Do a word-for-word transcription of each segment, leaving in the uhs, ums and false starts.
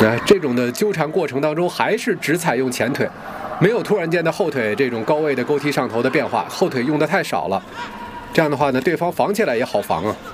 哎，这种的纠缠过程当中，还是只采用前腿，没有突然间的后腿这种高位的勾踢上头的变化，后腿用的太少了。这样的话呢，对方防起来也好防啊。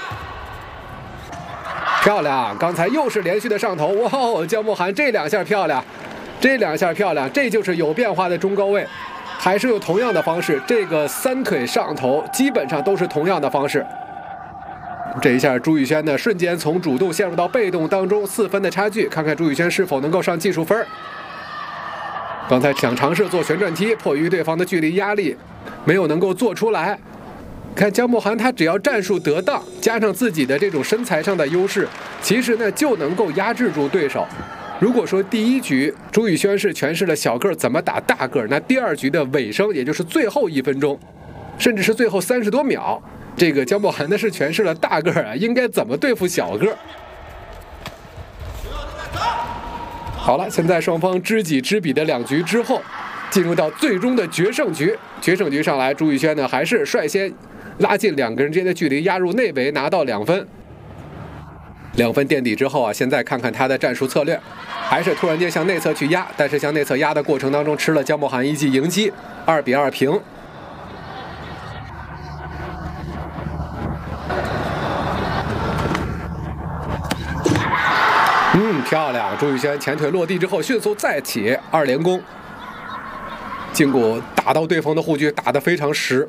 漂亮，刚才又是连续的上头，哇哦，姜慕涵这两下漂亮，这两下漂亮，这就是有变化的中高位，还是有同样的方式，这个三腿上头基本上都是同样的方式。这一下朱宇轩呢，瞬间从主动陷入到被动当中，四分的差距，看看朱宇轩是否能够上技术分。刚才想尝试做旋转踢，迫于对方的距离压力，没有能够做出来。看姜慕涵，他只要战术得当，加上自己的这种身材上的优势，其实呢就能够压制住对手。如果说第一局朱宇轩是诠释了小个怎么打大个，那第二局的尾声，也就是最后一分钟，甚至是最后三十多秒，这个姜慕涵呢是诠释了大个啊应该怎么对付小个。好了，现在双方知己知彼的两局之后，进入到最终的决胜局。决胜局上来，朱宇轩呢还是率先拉近两个人之间的距离，压入内围拿到两分。两分垫底之后啊，现在看看他的战术策略，还是突然间向内侧去压，但是向内侧压的过程当中吃了姜慕涵一记迎击，二比二平。嗯，漂亮！朱宇轩前腿落地之后迅速再起二连攻，胫骨打到对方的护具，打得非常实。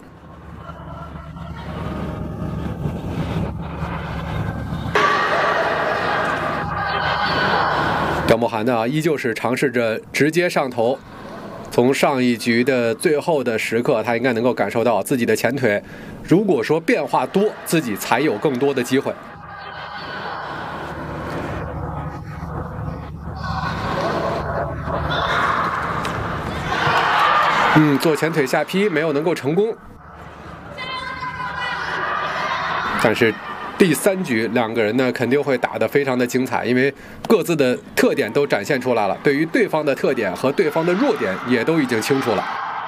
姜慕涵呢，依旧是尝试着直接上头。从上一局的最后的时刻，他应该能够感受到自己的前腿，如果说变化多，自己才有更多的机会。嗯，做前腿下劈没有能够成功，但是第三局两个人呢肯定会打得非常的精彩，因为各自的特点都展现出来了，对于对方的特点和对方的弱点也都已经清楚了。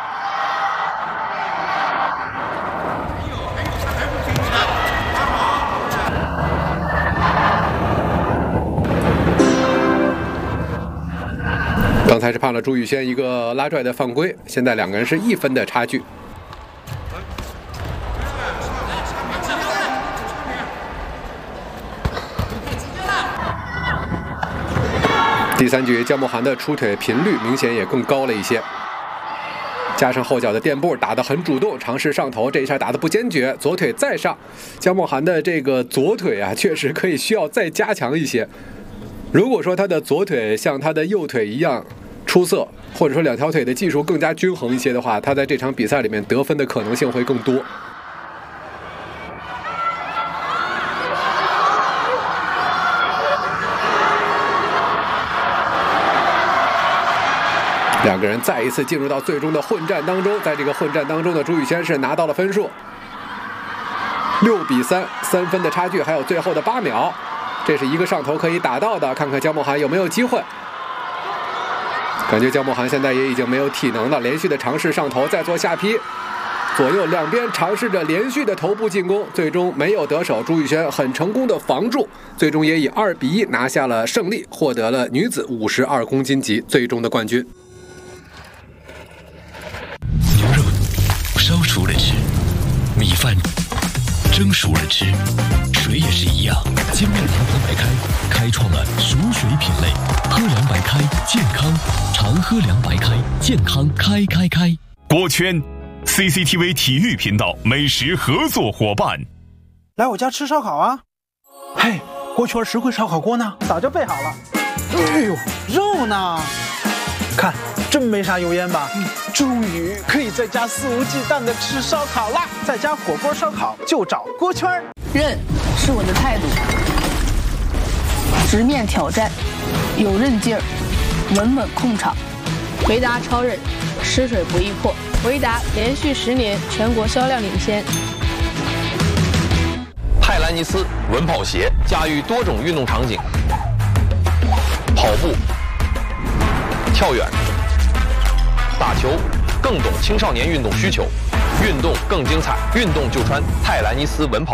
刚才是判了朱宇轩一个拉拽的犯规，现在两个人是一分的差距。第三局姜慕涵的出腿频率明显也更高了一些，加上后脚的垫步打得很主动，尝试上头，这一下打得不坚决，左腿再上。姜慕涵的这个左腿啊，确实可以需要再加强一些。如果说他的左腿像他的右腿一样出色，或者说两条腿的技术更加均衡一些的话，他在这场比赛里面得分的可能性会更多。两个人再一次进入到最终的混战当中，在这个混战当中的朱宇轩是拿到了分数，六比三，三分的差距，还有最后的八秒，这是一个上头可以打到的，看看姜慕涵有没有机会。感觉姜慕涵现在也已经没有体能了，连续的尝试上头，再做下劈，左右两边尝试着连续的头部进攻，最终没有得手。朱宇轩很成功的防住，最终也以二比一拿下了胜利，获得了女子五十二公斤级最终的冠军。 牛肉烧熟了吃，米饭蒸熟了吃，水也是一样。精酿洋河白开开创了熟水品类，喝凉白开健康，常喝凉白开健康开开开。 锅圈 C C T V 体育频道美食合作伙伴， 来我家吃烧烤啊！嘿，锅圈实惠烧烤锅呢？早就备好了。哎呦，肉呢？看，真没啥油烟吧？嗯，终于可以在家肆无忌惮的吃烧烤啦！在家火锅烧烤就找锅圈。 韧是我的态度，直面挑战，有韧劲儿，稳稳控场。维达超韧，湿水不易破。维达连续十年全国销量领先。 泰兰尼斯稳跑鞋驾驭多种运动场景，跑步、跳远、打球，更懂青少年运动需求，运动更精彩，运动就穿泰兰尼斯稳跑。